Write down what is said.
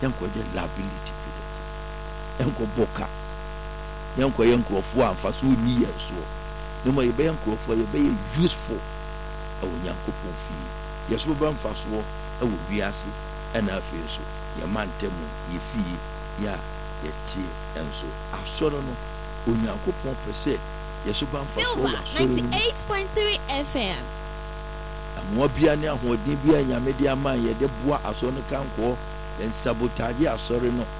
yɛnkɔgye liability yɛnkɔbɔka yɛnkɔyɛ nkurɔfoɔ a mfa so ɔnni yɛn soɔ na mmom yɛbɛyɛ nkurɔfoɔ yɛbɛyɛ useful ɛwɔ Nyankopɔn fie yɛso bɛba mfasoɔ ɛwɔ wiase ɛna afei nso yɛma ntɛmu yɛfie yɛ a yɛtie ɛnso asɔre no Onyankopɔn pɛ sɛ yɛso bɛba mfasoɔ wɔ asɔre no 98.3 FM amoa bia ne ahoɔden bia Nyame de ama yɛde boa asɔre no kankɔɔ yɛn sabotage asɔre no